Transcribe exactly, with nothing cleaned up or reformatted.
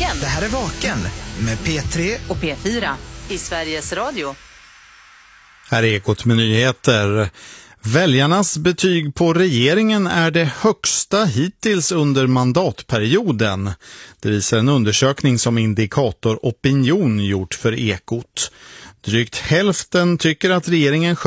Vaken. Det här är Vaken med P tre och P fyra i Sveriges Radio. Här är Ekot med nyheter. Väljarnas betyg på regeringen är det högsta hittills under mandatperioden. Det visar en undersökning som Indikator Opinion gjort för Ekot. Drygt hälften tycker att regeringen